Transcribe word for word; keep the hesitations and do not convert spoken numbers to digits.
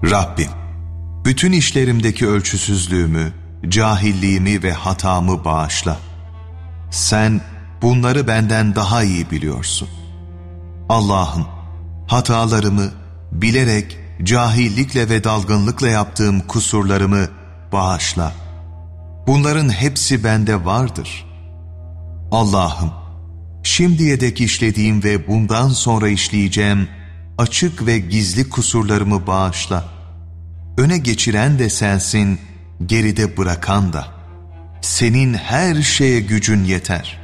Rabbim, bütün işlerimdeki ölçüsüzlüğümü, cahilliğimi ve hatamı bağışla. Sen bunları benden daha iyi biliyorsun. Allah'ım, hatalarımı, bilerek, cahillikle ve dalgınlıkla yaptığım kusurlarımı bağışla. Bunların hepsi bende vardır. Allah'ım, şimdiye dek işlediğim ve bundan sonra işleyeceğim açık ve gizli kusurlarımı bağışla. Öne geçiren de sensin, geride bırakan da. Senin her şeye gücün yeter.